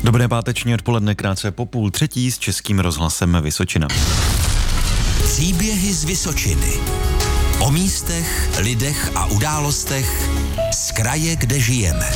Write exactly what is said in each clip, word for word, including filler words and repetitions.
Dobré páteční odpoledne, krátce po půl třetí s Českým rozhlasem Vysočina. Příběhy z Vysočiny. O místech, lidech a událostech z kraje, kde žijeme.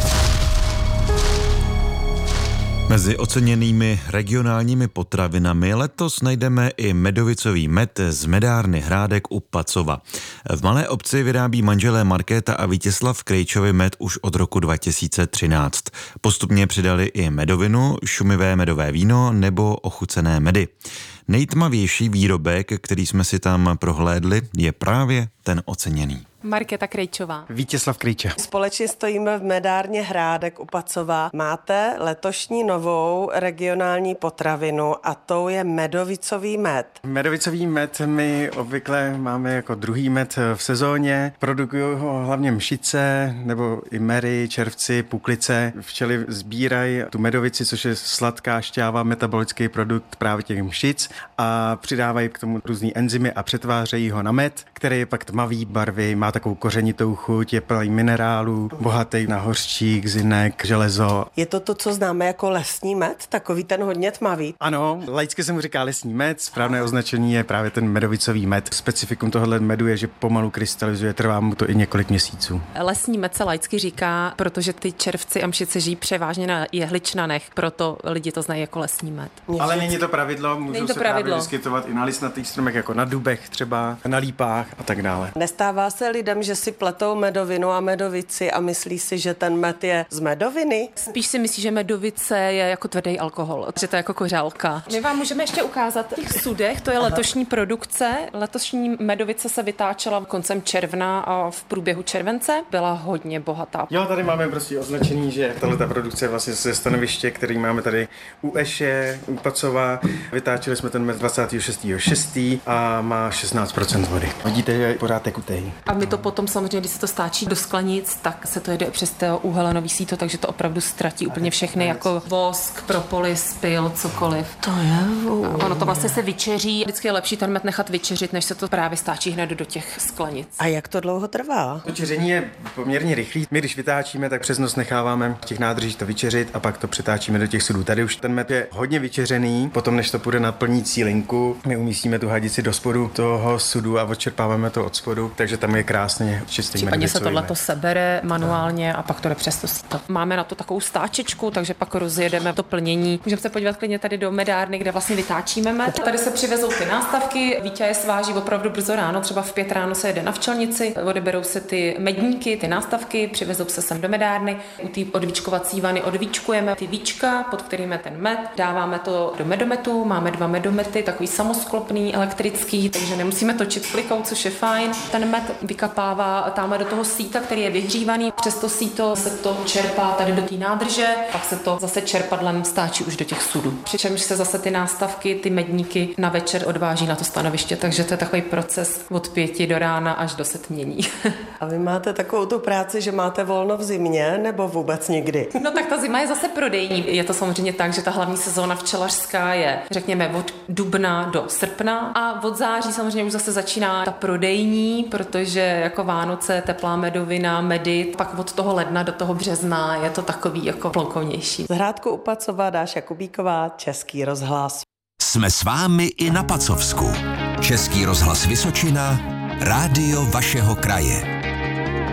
Mezi oceněnými regionálními potravinami letos najdeme i medovicový med z medárny Hrádek u Pacova. V malé obci vyrábí manželé Markéta a Vítězslav Krejčovi med už od roku dva tisíce třináct. Postupně přidali i medovinu, šumivé medové víno nebo ochucené medy. Nejtmavější výrobek, který jsme si tam prohlédli, je právě ten oceněný. Markéta Krejčová. Vítězslav Krejča. Společně stojíme v medárně Hrádek u Pacova. Máte letošní novou regionální potravinu a tou je medovicový med. Medovicový med my obvykle máme jako druhý med v sezóně. Produkují ho hlavně mšice nebo i mery, červci, puklice. Včely sbírají tu medovici, což je sladká šťáva, metabolický produkt právě těch mšic a přidávají k tomu různý enzymy a přetvářejí ho na med, který je pak tmavý barvy, má takovou kořenitou chuť, je plný minerálů, bohatý na hořčík, zinek, železo. Je to to, co známe jako lesní med, takový ten hodně tmavý? Ano, laicky se mu říká lesní med, správné označení je právě ten medovicový med. Specifikum tohohle medu je, že pomalu krystalizuje, trvá mu to i několik měsíců. Lesní med se laicky říká, protože ty červci a mšice žijí převážně na jehličnanech, proto lidi to znají jako lesní med. Ale není to pravidlo, můžou to se pravidlo. právě vyskytovat i na listnatých stromech, jako na dubech třeba, na lípách a tak dále. Nestává se lidem, že si pletou medovinu a medovici a myslí si, že ten med je z medoviny? Spíš si myslí, že medovice je jako tvrdý alkohol, že to je jako kořálka. My vám můžeme ještě ukázat v těch sudech, to je letošní produkce. Letošní medovice se vytáčela koncem června a v průběhu července byla hodně bohatá. Jo, tady máme prostě označení, že tahle produkce je vlastně ze stanoviště, který máme tady u Eše, u Pacova. Vytáčeli jsme ten med dvacátého šestého šestého a má šestnáct procent vody. Vidíte, že je pořád tekutej. A my to potom samozřejmě, když se to stáčí do sklenic, tak se to jede přes to uhelenový síto, takže to opravdu ztratí úplně všechny, jako vosk, propolis, pyl, cokoliv. To je A ono to vlastně se vyčeří. Vždycky je lepší ten med nechat vyčeřit, než se to právě stáčí hned do těch sklenic. A jak to dlouho trvá? To čeření je poměrně rychlý. My když vytáčíme, tak přes noc necháváme v těch nádržích to vyčeřit a pak to přetáčíme do těch sudů. Tady už ten med je hodně vyčeřený, potom než to půjde na plnící linku, my umístíme tu hadici do spodu toho sudu a odčerpáváme to od spodu, takže tam je krásně čistý med. Případně se tohleto sebere manuálně a pak to jde přes to síto. Máme na to takovou stáčečku, takže pak rozjedeme to plnění. Můžeme se podívat klidně tady do medárny, kde vlastně vytáčíme med. Tady se přivezou ty nástavky, Vítě je sváží opravdu brzo ráno, třeba v pět ráno se jede na včelnici, odeberou se ty medníky, ty nástavky, přivezou se sem do medárny. U té odvíčkovací vany odvíčkujeme ty víčka, pod kterým je ten med, dáváme to do medometu, máme dva medomety, takový samosklopný, elektrický, takže nemusíme točit klikou, což je fajn. Ten med vykapává tamhle do toho síta, který je vyhřívaný. Přes to síto se to čerpá tady do té nádrže, pak se to zase čerpadlem stáčí už do těch sudů. Přičemž se zase ty nástavky, ty medníky na večer odváží na to stanoviště, takže to je takový proces od pěti do rána až do setmění. A vy máte takovou tu práci, že máte volno v zimě nebo vůbec nikdy? No tak ta zima je zase prodejní. Je to samozřejmě tak, že ta hlavní sezóna včelařská je, řekněme, od dubna do srpna a od září samozřejmě už zase začíná ta prodejní, protože jako Vánoce, teplá medovina, medy, pak od toho ledna do toho března je to takový jako plonkounější. Z Hrádku u Pacova Dáša Kubíková, Český rozhlas. Jsme s vámi i na Pacovsku. Český rozhlas Vysočina, rádio vašeho kraje.